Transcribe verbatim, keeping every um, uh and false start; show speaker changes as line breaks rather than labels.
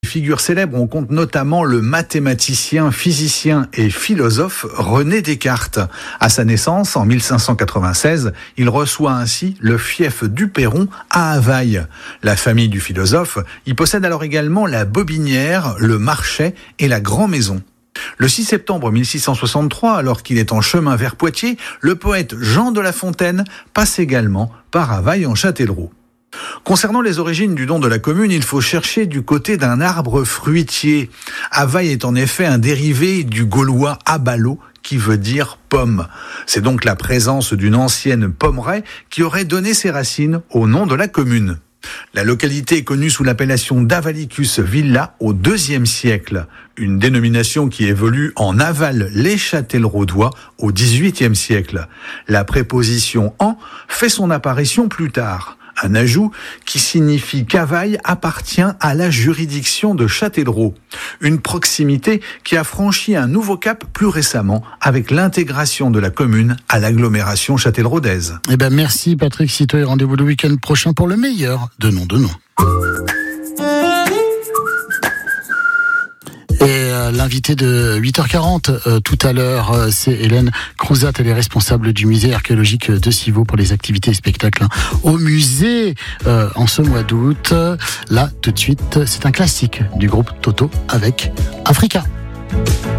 figures célèbres, on compte notamment le mathématicien, physicien et philosophe René Descartes. À sa naissance, en mille cinq cent quatre-vingt-seize, il reçoit ainsi le fief du Perron à Havaille. La famille du philosophe y possède alors également la Bobinière, le Marchais et la Grand-Maison. Le six septembre mille six cent soixante-trois, alors qu'il est en chemin vers Poitiers, le poète Jean de La Fontaine passe également par Havaille en Châtellerault. Concernant les origines du nom de la commune, il faut chercher du côté d'un arbre fruitier. Havaille est en effet un dérivé du gaulois abalo, qui veut dire pomme. C'est donc la présence d'une ancienne pommeraie qui aurait donné ses racines au nom de la commune. La localité est connue sous l'appellation d'Avalicus Villa au deuxième siècle, une dénomination qui évolue en aval les Châtellerauddois au dix-huitième siècle. La préposition en fait son apparition plus tard. Un ajout qui signifie qu'Havaille appartient à la juridiction de Châtellerault. Une proximité qui a franchi un nouveau cap plus récemment avec l'intégration de la commune à l'agglomération châtelleraudaise.
Eh ben merci Patrick Citeaux et rendez-vous le week-end prochain pour le meilleur de nom de nom. Et euh, l'invité de huit heures quarante euh, tout à l'heure, euh, c'est Hélène Crouzat, elle est responsable du musée archéologique de Civaux pour les activités et spectacles hein, au musée euh, en ce mois d'août. Là, tout de suite, c'est un classique du groupe Toto avec Africa.